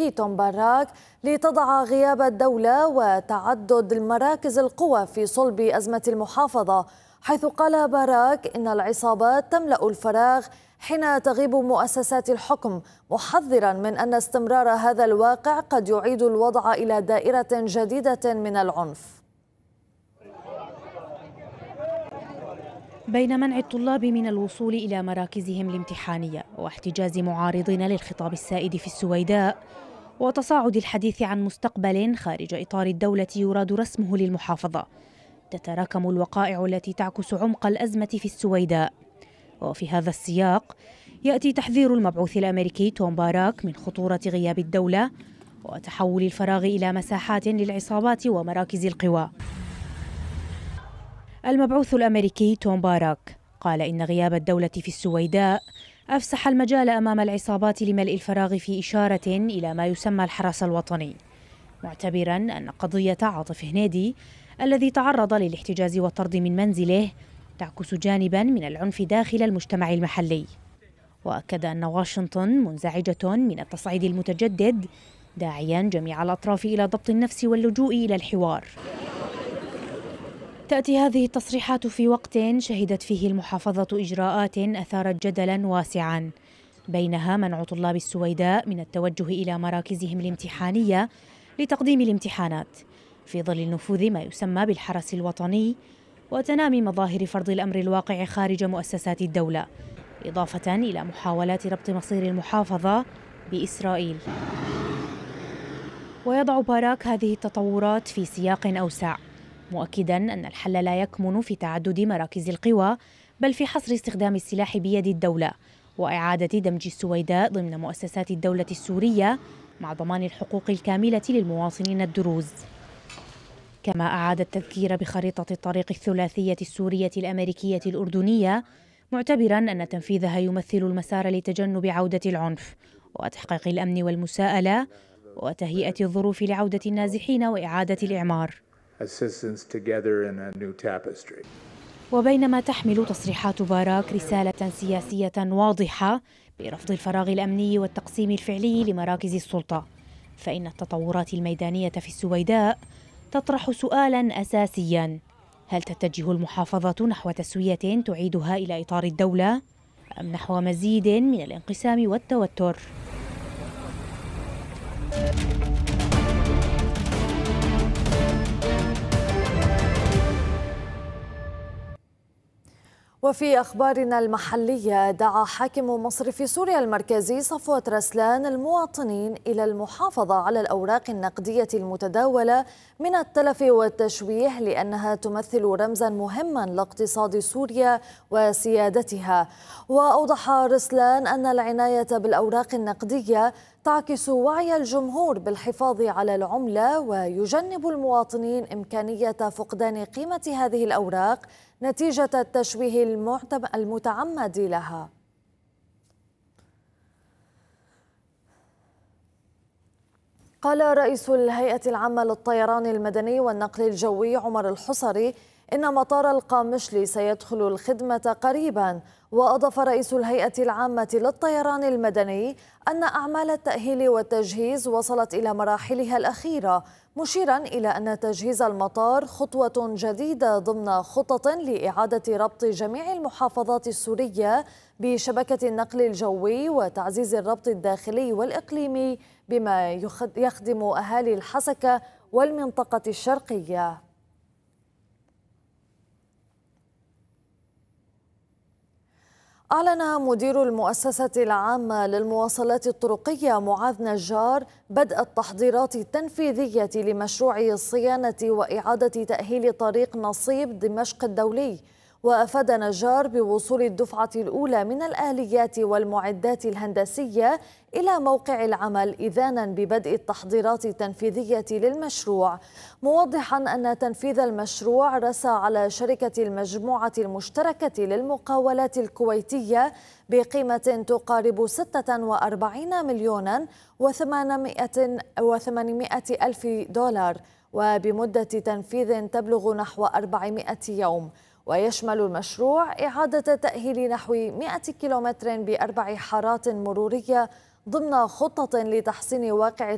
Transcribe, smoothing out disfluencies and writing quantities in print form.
الأمريكي توم باراك لتضع غياب الدولة وتعدد المراكز القوى في صلب أزمة المحافظة، حيث قال باراك إن العصابات تملأ الفراغ حين تغيب مؤسسات الحكم، محذرا من أن استمرار هذا الواقع قد يعيد الوضع إلى دائرة جديدة من العنف. بين منع الطلاب من الوصول إلى مراكزهم الامتحانية واحتجاز معارضين للخطاب السائد في السويداء وتصاعد الحديث عن مستقبل خارج إطار الدولة يراد رسمه للمحافظة، تتراكم الوقائع التي تعكس عمق الأزمة في السويداء. وفي هذا السياق يأتي تحذير المبعوث الأمريكي توم باراك من خطورة غياب الدولة وتحول الفراغ إلى مساحات للعصابات ومراكز القوى. المبعوث الأمريكي توم باراك قال إن غياب الدولة في السويداء أفسح المجال أمام العصابات لملء الفراغ، في إشارة إلى ما يسمى الحرس الوطني، معتبرا أن قضية عاطف هنيدي الذي تعرض للاحتجاز والطرد من منزله تعكس جانبا من العنف داخل المجتمع المحلي. وأكد أن واشنطن منزعجة من التصعيد المتجدد، داعيا جميع الأطراف إلى ضبط النفس واللجوء إلى الحوار. تأتي هذه التصريحات في وقت شهدت فيه المحافظة إجراءات أثارت جدلا واسعا، بينها منع طلاب السويداء من التوجه إلى مراكزهم الامتحانية لتقديم الامتحانات في ظل نفوذ ما يسمى بالحرس الوطني وتنامي مظاهر فرض الأمر الواقع خارج مؤسسات الدولة، إضافة إلى محاولات ربط مصير المحافظة بإسرائيل. ويضع باراك هذه التطورات في سياق أوسع، مؤكدا أن الحل لا يكمن في تعدد مراكز القوى بل في حصر استخدام السلاح بيد الدولة وإعادة دمج السويداء ضمن مؤسسات الدولة السورية مع ضمان الحقوق الكاملة للمواطنين الدروز. كما أعاد التذكير بخريطة الطريق الثلاثية السورية الأمريكية الأردنية، معتبرا أن تنفيذها يمثل المسار لتجنب عودة العنف وتحقيق الأمن والمساءلة وتهيئة الظروف لعودة النازحين وإعادة الإعمار. وبينما تحمل تصريحات باراك رسالة سياسية واضحة برفض الفراغ الأمني والتقسيم الفعلي لمراكز السلطة، فإن التطورات الميدانية في السويداء تطرح سؤالا أساسيا: هل تتجه المحافظة نحو تسوية تعيدها إلى إطار الدولة أم نحو مزيد من الانقسام والتوتر؟ وفي أخبارنا المحلية، دعا حاكم مصرف سوريا المركزي صفوة رسلان المواطنين إلى المحافظة على الأوراق النقدية المتداولة من التلف والتشويه، لأنها تمثل رمزا مهما لاقتصاد سوريا وسيادتها. وأوضح رسلان أن العناية بالأوراق النقدية تعكس وعي الجمهور بالحفاظ على العملة، ويجنب المواطنين إمكانية فقدان قيمة هذه الأوراق نتيجة التشويه المتعمد لها. قال رئيس الهيئة العامة للطيران المدني والنقل الجوي عمر الحصري إن مطار القامشلي سيدخل الخدمة قريبا. وأضاف رئيس الهيئة العامة للطيران المدني أن أعمال التأهيل والتجهيز وصلت إلى مراحلها الأخيرة، مشيرا إلى أن تجهيز المطار خطوة جديدة ضمن خطط لإعادة ربط جميع المحافظات السورية بشبكة النقل الجوي وتعزيز الربط الداخلي والإقليمي بما يخدم أهالي الحسكة والمنطقة الشرقية. أعلن مدير المؤسسة العامة للمواصلات الطرقية معاذ نجار بدء التحضيرات التنفيذية لمشروع صيانة وإعادة تأهيل طريق نصيب دمشق الدولي. وأفاد نجار بوصول الدفعة الأولى من الآليات والمعدات الهندسية إلى موقع العمل، إذانا ببدء التحضيرات التنفيذية للمشروع، موضحا أن تنفيذ المشروع رسى على شركة المجموعة المشتركة للمقاولات الكويتية بقيمة تقارب 46 مليون و800 ألف دولار، وبمدة تنفيذ تبلغ نحو 400 يوم. ويشمل المشروع إعادة تأهيل نحو 100 كيلومتر ب4 حارات مرورية ضمن خطة لتحسين واقع